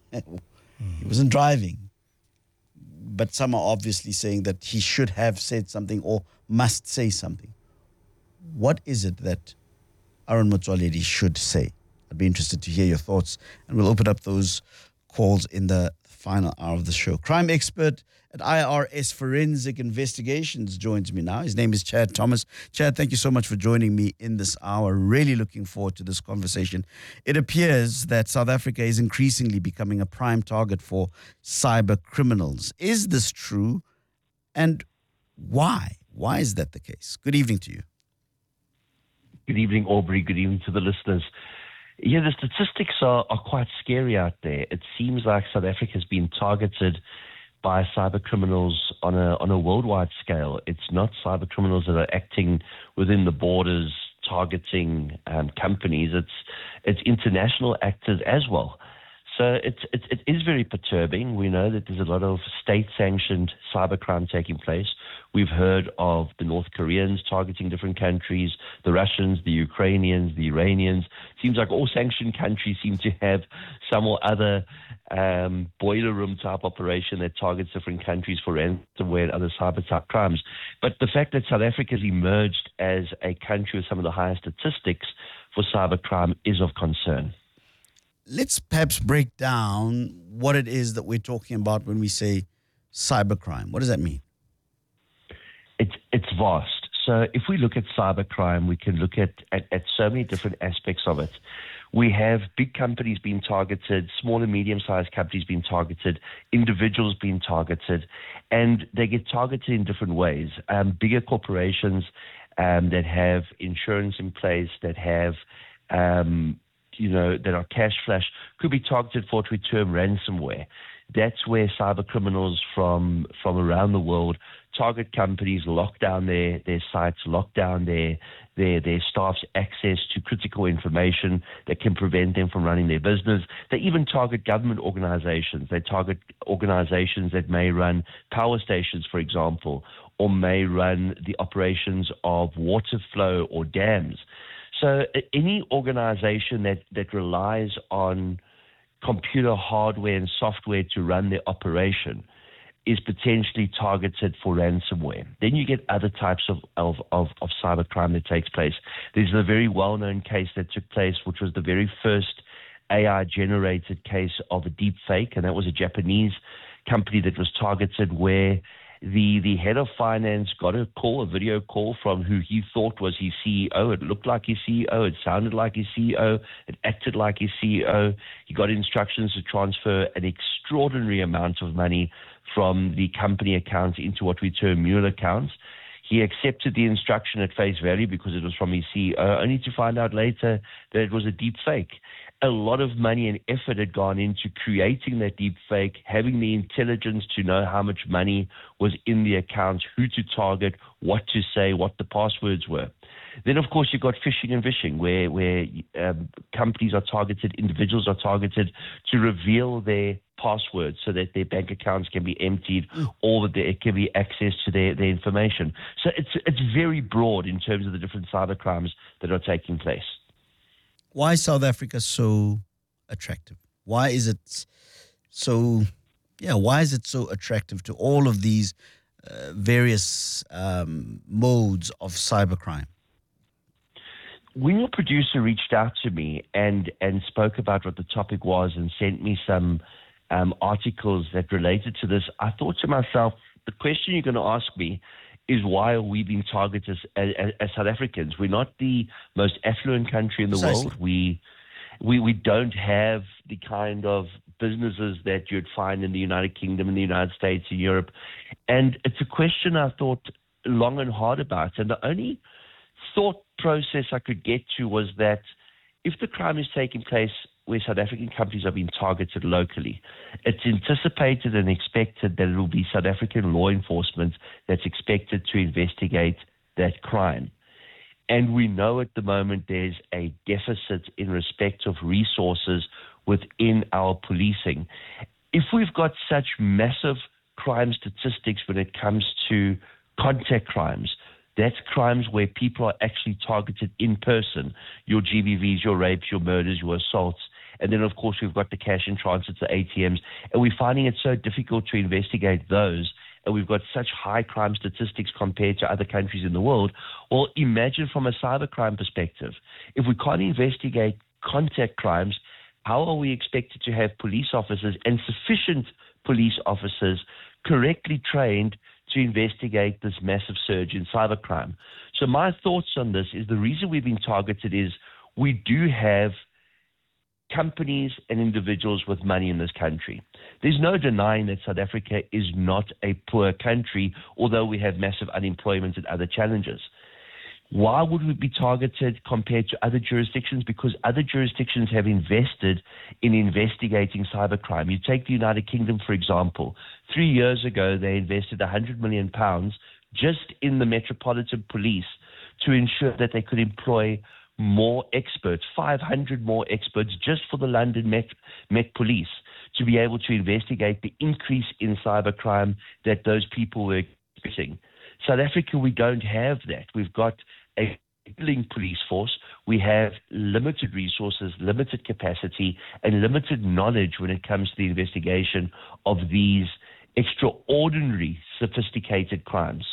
[SPEAKER 2] He wasn't driving. But some are obviously saying that he should have said something or must say something. What is it that Aaron Motsoaledi should say? I'd be interested to hear your thoughts, and we'll open up those calls in the final hour of the show. Crime expert at IRS Forensic Investigations joins me now. His name is Chad Thomas. Chad, thank you so much for joining me in this hour. Really looking forward to this conversation. It appears that South Africa is increasingly becoming a prime target for cyber criminals. Is this true? And why? Why is that the case? Good evening to you.
[SPEAKER 3] Good evening, Aubrey. Good evening to the listeners. Yeah, the statistics are quite scary out there. It seems like South Africa has been targeted by cyber criminals on a worldwide scale. It's not cyber criminals that are acting within the borders, targeting companies. It's international actors as well. So it is very perturbing. We know that there's a lot of state-sanctioned cybercrime taking place. We've heard of the North Koreans targeting different countries, the Russians, the Ukrainians, the Iranians. Seems like all sanctioned countries seem to have some or other boiler room type operation that targets different countries for ransomware and other cyber type crimes. But the fact that South Africa has emerged as a country with some of the highest statistics for cybercrime is of concern.
[SPEAKER 2] Let's perhaps break down what it is that we're talking about when we say cybercrime. What does that mean?
[SPEAKER 3] It's vast. So if we look at cybercrime, we can look at so many different aspects of it. We have big companies being targeted, small and medium-sized companies being targeted, individuals being targeted, and they get targeted in different ways. Bigger corporations that have insurance in place, that have that are cash flush, could be targeted for what we term ransomware. That's where cyber criminals from around the world target companies, lock down their sites, lock down their staff's access to critical information that can prevent them from running their business. They even target government organizations. They target organizations that may run power stations, for example, or may run the operations of water flow or dams. So any organization that relies on computer hardware and software to run their operation is potentially targeted for ransomware. Then you get other types of cybercrime that takes place. There's a very well-known case that took place, which was the very first AI-generated case of a deep fake, and that was a Japanese company that was targeted where The head of finance got a video call from who he thought was his CEO. It looked like his CEO. It sounded like his CEO. It acted like his CEO. He got instructions to transfer an extraordinary amount of money from the company accounts into what we term mule accounts. He accepted the instruction at face value because it was from his CEO, only to find out later that it was a deep fake. A lot of money and effort had gone into creating that deep fake, having the intelligence to know how much money was in the accounts, who to target, what to say, what the passwords were. Then, of course, you've got phishing and vishing, where companies are targeted, individuals are targeted to reveal their passwords so that their bank accounts can be emptied or that there can be access to their information. So it's very broad in terms of the different cyber crimes that are taking place.
[SPEAKER 2] Why is South Africa so attractive? Why is it so attractive to all of these various modes of cybercrime?
[SPEAKER 3] When your producer reached out to me and spoke about what the topic was and sent me some articles that related to this, I thought to myself, the question you're going to ask me is why are we being targeted as South Africans? We're not the most affluent country in the world. We don't have the kind of businesses that you'd find in the United Kingdom, in the United States, in Europe. And it's a question I thought long and hard about. And the only thought process I could get to was that if the crime is taking place where South African companies are being targeted locally, it's anticipated and expected that it will be South African law enforcement that's expected to investigate that crime. And we know at the moment there's a deficit in respect of resources within our policing. If we've got such massive crime statistics when it comes to contact crimes, that's crimes where people are actually targeted in person, your GBVs, your rapes, your murders, your assaults. And then, of course, we've got the cash in transit, the ATMs, and we're finding it so difficult to investigate those, and we've got such high crime statistics compared to other countries in the world. Well, imagine from a cybercrime perspective, if we can't investigate contact crimes, how are we expected to have police officers and sufficient police officers correctly trained to investigate this massive surge in cybercrime? So my thoughts on this is the reason we've been targeted is we do have companies and individuals with money in this country. There's no denying that South Africa is not a poor country, although we have massive unemployment and other challenges. Why would we be targeted compared to other jurisdictions? Because other jurisdictions have invested in investigating cybercrime. You take the United Kingdom, for example. 3 years ago, they invested £100 million just in the Metropolitan Police to ensure that they could employ more experts, 500 more experts just for the London Met Police to be able to investigate the increase in cybercrime that those people were experiencing. South Africa, we don't have that. We've got a fledgling police force. We have limited resources, limited capacity, and limited knowledge when it comes to the investigation of these extraordinary, sophisticated crimes.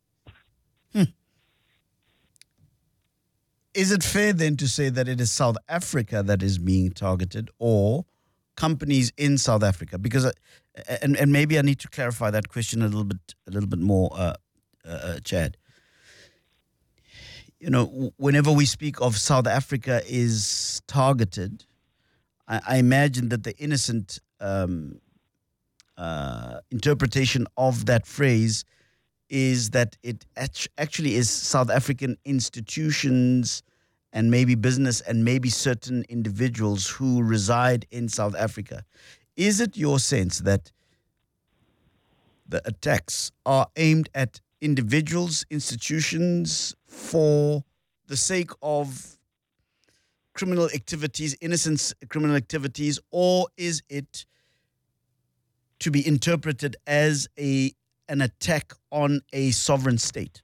[SPEAKER 2] Is it fair then to say that it is South Africa that is being targeted or companies in South Africa? Because, and maybe I need to clarify that question a little bit more, Chad. You know, whenever we speak of South Africa is targeted, I imagine that the innocent interpretation of that phrase is that it actually is South African institutions and maybe business and maybe certain individuals who reside in South Africa. Is it your sense that the attacks are aimed at individuals, institutions for the sake of criminal activities, innocent criminal activities, or is it to be interpreted as an attack on a sovereign state?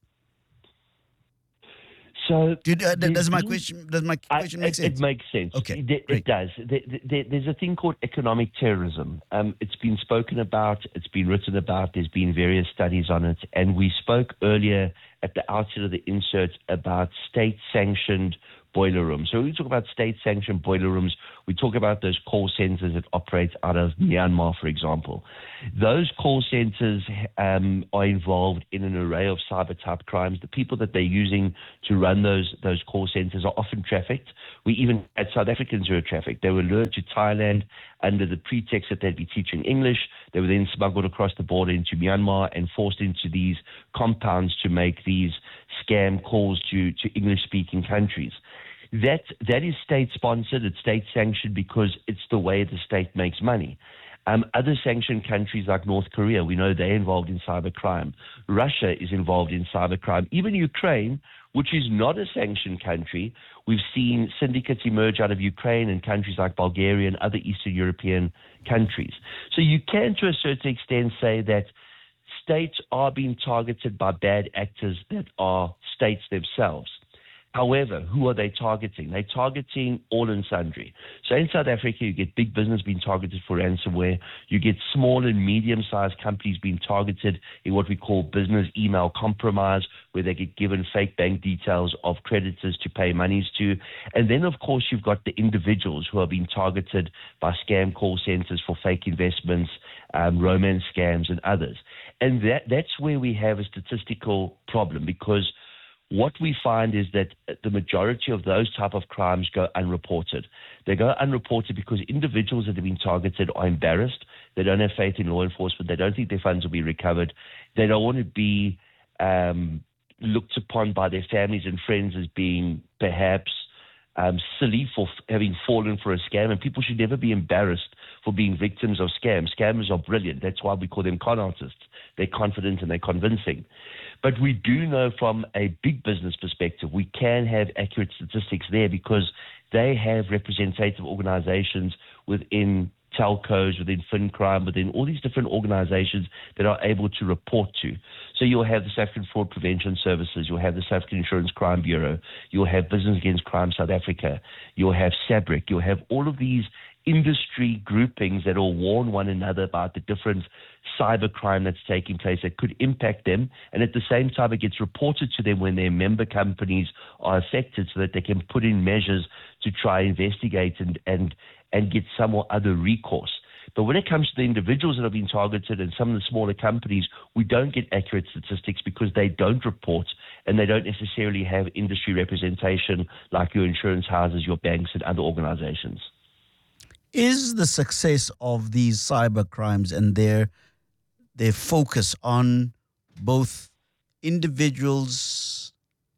[SPEAKER 3] So
[SPEAKER 2] does my question make sense?
[SPEAKER 3] It makes sense.
[SPEAKER 2] Okay,
[SPEAKER 3] it does. There's a thing called economic terrorism. It's been spoken about. It's been written about. There's been various studies on it. And we spoke earlier at the outset of the insert about state-sanctioned boiler rooms. So when we talk about state-sanctioned boiler rooms, we talk about those call centers that operate out of Myanmar, for example. Those call centers are involved in an array of cyber-type crimes. The people that they're using to run those call centers are often trafficked. We even had South Africans who were trafficked. They were lured to Thailand under the pretext that they'd be teaching English. They were then smuggled across the border into Myanmar and forced into these compounds to make these scam calls to English-speaking countries. That is state-sponsored, it's state-sanctioned because it's the way the state makes money. Other sanctioned countries like North Korea, we know they're involved in cybercrime. Russia is involved in cybercrime. Even Ukraine, which is not a sanctioned country, we've seen syndicates emerge out of Ukraine and countries like Bulgaria and other Eastern European countries. So you can, to a certain extent, say that states are being targeted by bad actors that are states themselves. However, who are they targeting? They're targeting all and sundry. So in South Africa, you get big business being targeted for ransomware. You get small and medium-sized companies being targeted in what we call business email compromise, where they get given fake bank details of creditors to pay monies to. And then, of course, you've got the individuals who are being targeted by scam call centers for fake investments, romance scams, and others. And that's where we have a statistical problem, because what we find is that the majority of those type of crimes go unreported. They go unreported because individuals that have been targeted are embarrassed. They don't have faith in law enforcement. They don't think their funds will be recovered. They don't want to be looked upon by their families and friends as being perhaps silly for having fallen for a scam. And people should never be embarrassed for being victims of scams. Scammers are brilliant. That's why we call them con artists. They're confident and they're convincing. But we do know from a big business perspective, we can have accurate statistics there because they have representative organizations within telcos, within FinCrime, within all these different organizations that are able to report to. So you'll have the South African Fraud Prevention Services, you'll have the South African Insurance Crime Bureau, you'll have Business Against Crime South Africa, you'll have SABRIC, you'll have all of these industry groupings that will warn one another about the different cybercrime that's taking place that could impact them, and at the same time it gets reported to them when their member companies are affected so that they can put in measures to try investigate and get some or other recourse. But when it comes to the individuals that have been targeted and some of the smaller companies, we don't get accurate statistics because they don't report and they don't necessarily have industry representation like your insurance houses, your banks, and other organizations.
[SPEAKER 2] Is the success of these cyber crimes and their focus on both individuals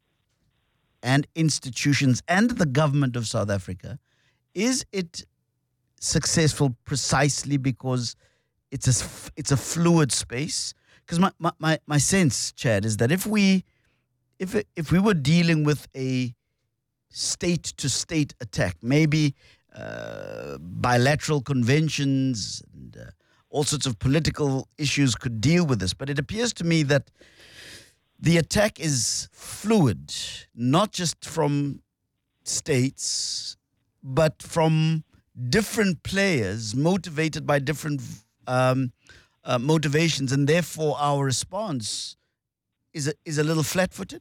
[SPEAKER 2] and institutions and the government of South Africa, is it successful precisely because it's a fluid space? Because my sense, Chad, is that if we were dealing with a state-to-state attack, maybe bilateral conventions and all sorts of political issues could deal with this. But it appears to me that the attack is fluid, not just from states, but from different players motivated by different motivations, and therefore our response is a little flat-footed.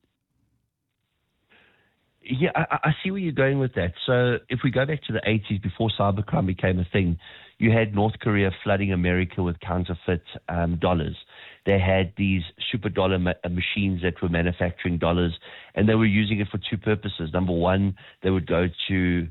[SPEAKER 3] Yeah, I see where you're going with that. So if we go back to the 80s, before cybercrime became a thing, you had North Korea flooding America with counterfeit dollars. They had these super dollar machines that were manufacturing dollars, and they were using it for two purposes. Number one, they would go to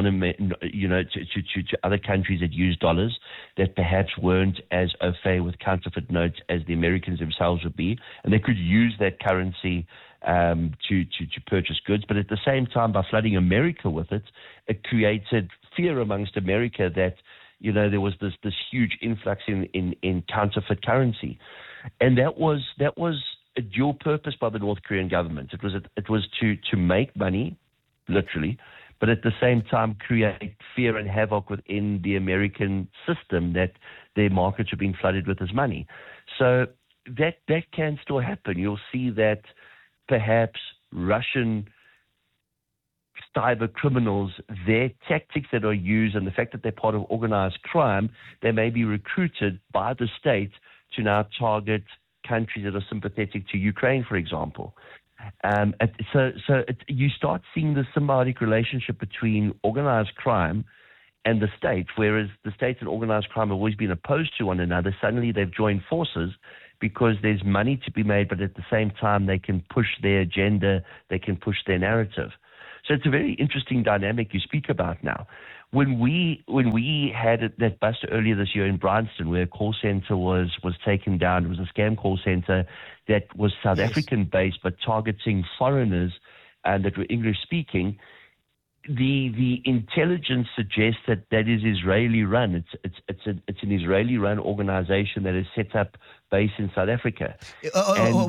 [SPEAKER 3] to other countries that use dollars that perhaps weren't as au fait with counterfeit notes as the Americans themselves would be, and they could use that currency to purchase goods. But at the same time, by flooding America with it, it created fear amongst America that there was this huge influx in counterfeit currency, and that was a dual purpose by the North Korean government. It was to make money, literally, but at the same time create fear and havoc within the American system that their markets are being flooded with this money. So that can still happen. You'll see that perhaps Russian cyber criminals, their tactics that are used and the fact that they're part of organized crime, they may be recruited by the state to now target countries that are sympathetic to Ukraine, for example. You start seeing the symbiotic relationship between organized crime and the state, whereas the state and organized crime have always been opposed to one another. Suddenly they've joined forces because there's money to be made, but at the same time they can push their agenda, they can push their narrative. So it's a very interesting dynamic you speak about now. When we had that bust earlier this year in Bryanston, where a call center was taken down, it was a scam call center that was South African based but targeting foreigners that were English speaking. The intelligence suggests that is Israeli run. It's an Israeli run organization that is set up based in South Africa.